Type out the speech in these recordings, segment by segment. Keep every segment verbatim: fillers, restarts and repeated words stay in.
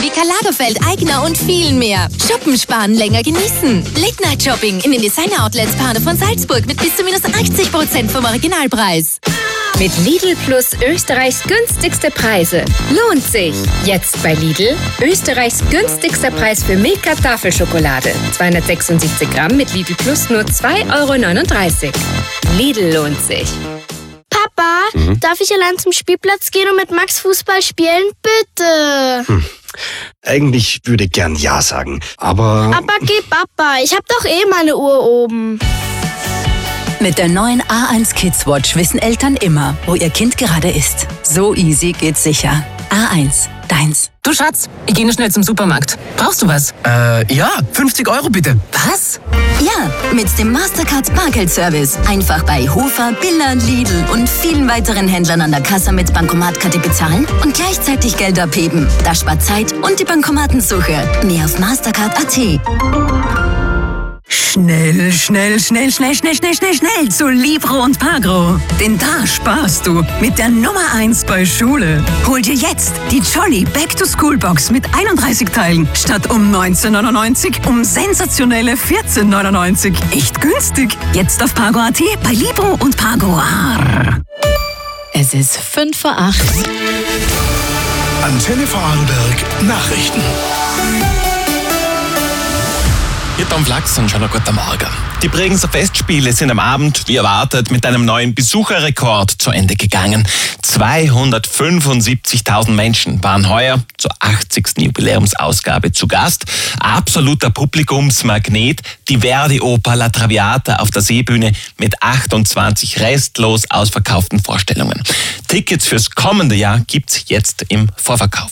wie Karl Lagerfeld, Aigner und viel mehr. Shoppen, sparen, länger genießen. Late-Night-Shopping in den Designer-Outlets Partner von Salzburg mit bis zu minus achtzig Prozent vom Originalpreis. Mit Lidl Plus Österreichs günstigste Preise. Lohnt sich. Jetzt bei Lidl Österreichs günstigster Preis für Milka-Tafelschokolade. zweihundertsechsundsiebzig Gramm mit Lidl Plus nur zwei Euro neununddreißig. Lidl lohnt sich. Papa, mhm. darf ich allein zum Spielplatz gehen und mit Max Fußball spielen? Bitte. Hm. Eigentlich würde ich gern Ja sagen, aber... Aber geh Papa, ich hab doch eh meine Uhr oben. Mit der neuen A eins Kids Watch wissen Eltern immer, wo ihr Kind gerade ist. So easy geht's sicher. A eins, deins. Du Schatz, ich gehe nur schnell zum Supermarkt. Brauchst du was? Äh, ja, fünfzig Euro bitte. Was? Ja, mit dem Mastercard Spargeldservice. Einfach bei Hofer, Billa, Lidl und vielen weiteren Händlern an der Kasse mit Bankomatkarte bezahlen und gleichzeitig Geld abheben. Das spart Zeit und die Bankomatensuche. Mehr auf mastercard punkt at. Schnell, schnell, schnell, schnell, schnell, schnell, schnell, schnell zu Libro und Pagro. Denn da sparst du mit der Nummer eins bei Schule. Hol dir jetzt die Jolly Back-to-School-Box mit einunddreißig Teilen statt um neunzehn neunundneunzig um sensationelle vierzehn neunundneunzig. Echt günstig. Jetzt auf Pagro punkt at bei Libro und Pagro. Es ist fünf vor acht. Antenne Vorarlberg Nachrichten. Hier Tom Flachs und schon ein guter Morgen. Die Bregenzer Festspiele sind am Abend, wie erwartet, mit einem neuen Besucherrekord zu Ende gegangen. zweihundertfünfundsiebzigtausend Menschen waren heuer zur achtzigsten Jubiläumsausgabe zu Gast. Absoluter Publikumsmagnet, die Verdi-Oper La Traviata auf der Seebühne mit achtundzwanzig restlos ausverkauften Vorstellungen. Tickets fürs kommende Jahr gibt's jetzt im Vorverkauf.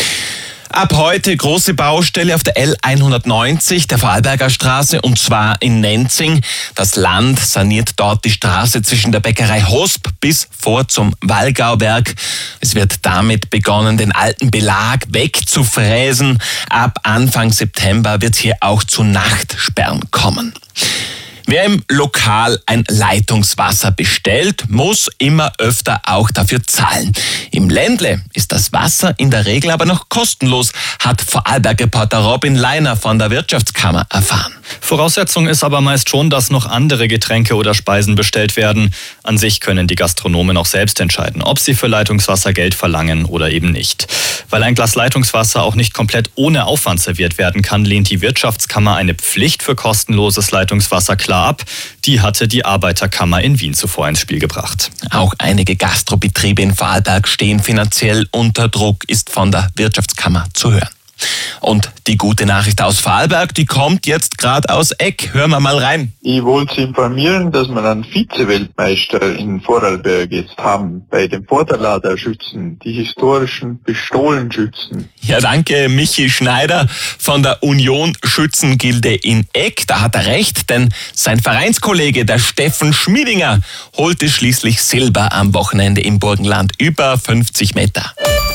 Ab heute große Baustelle auf der L hundertneunzig der Vorarlberger Straße, und zwar in Nenzing. Das Land saniert dort die Straße zwischen der Bäckerei Hosp bis vor zum Wallgauwerk. Es wird damit begonnen, den alten Belag wegzufräsen. Ab Anfang September wird es hier auch zu Nachtsperren kommen. Wer im Lokal ein Leitungswasser bestellt, muss immer öfter auch dafür zahlen. Im Ländle ist das Wasser in der Regel aber noch kostenlos, hat Vorarlberg-Reporter Robin Leiner von der Wirtschaftskammer erfahren. Voraussetzung ist aber meist schon, dass noch andere Getränke oder Speisen bestellt werden. An sich können die Gastronomen auch selbst entscheiden, ob sie für Leitungswasser Geld verlangen oder eben nicht. Weil ein Glas Leitungswasser auch nicht komplett ohne Aufwand serviert werden kann, lehnt die Wirtschaftskammer eine Pflicht für kostenloses Leitungswasser klar ab. Die hatte die Arbeiterkammer in Wien zuvor ins Spiel gebracht. Auch einige Gastrobetriebe in Vorarlberg stehen finanziell unter Druck, ist von der Wirtschaftskammer zu hören. Und die gute Nachricht aus Vorarlberg, die kommt jetzt gerade aus Eck. Hören wir mal rein. Ich wollte Sie informieren, dass wir einen Vize-Weltmeister in Vorarlberg jetzt haben, bei den Vorderladerschützen, die historischen Pistolenschützen. Ja, danke Michi Schneider von der Union Schützengilde in Eck. Da hat er recht, denn sein Vereinskollege, der Steffen Schmiedinger, holte schließlich Silber am Wochenende im Burgenland, über fünfzig Meter.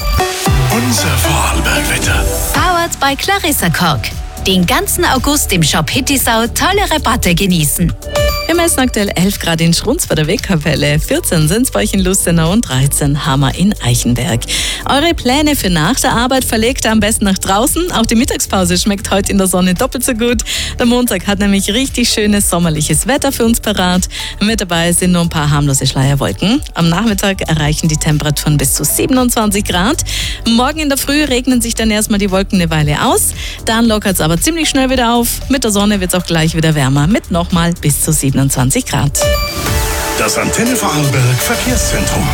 Unser Vorarlberg-Wetter. Powered by Clarissa Kork. Den ganzen August im Shop Hittisau tolle Rabatte genießen. Wir messen aktuell elf Grad in Schrunz bei der Wegkapelle, vierzehn sind es bei euch in Lustenau und dreizehn Hammer in Eichenberg. Eure Pläne für nach der Arbeit verlegt ihr am besten nach draußen. Auch die Mittagspause schmeckt heute in der Sonne doppelt so gut. Der Montag hat nämlich richtig schönes sommerliches Wetter für uns parat. Mit dabei sind nur ein paar harmlose Schleierwolken. Am Nachmittag erreichen die Temperaturen bis zu siebenundzwanzig Grad. Morgen in der Früh regnen sich dann erstmal die Wolken eine Weile aus. Dann lockert es aber ziemlich schnell wieder auf. Mit der Sonne wird es auch gleich wieder wärmer mit nochmal bis zu siebenundzwanzig Grad. Das Antenne Vorarlberg Verkehrszentrum.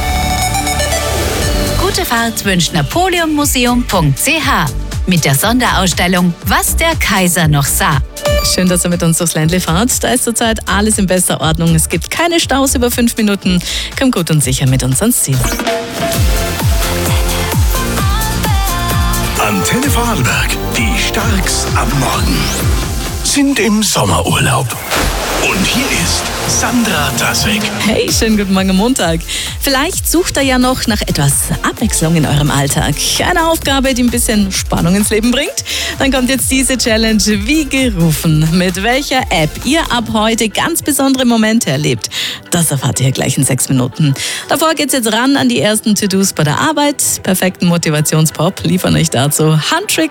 Gute Fahrt wünscht napoleonmuseum punkt c h mit der Sonderausstellung Was der Kaiser noch sah. Schön, dass ihr mit uns durchs Ländle fahrt. Da ist zurzeit alles in bester Ordnung. Es gibt keine Staus über fünf Minuten. Kommt gut und sicher mit uns ans Ziel. Antenne Vorarlberg, die Starks am Morgen, sind im Sommerurlaub. Und hier ist Sandra Tasek. Hey, schönen guten Morgen am Montag. Vielleicht sucht ihr ja noch nach etwas Abwechslung in eurem Alltag. Eine Aufgabe, die ein bisschen Spannung ins Leben bringt. Dann kommt jetzt diese Challenge wie gerufen. Mit welcher App ihr ab heute ganz besondere Momente erlebt, das erfahrt ihr gleich in sechs Minuten. Davor geht's jetzt ran an die ersten To-Dos bei der Arbeit. Perfekten Motivationspop liefern euch dazu Handtrick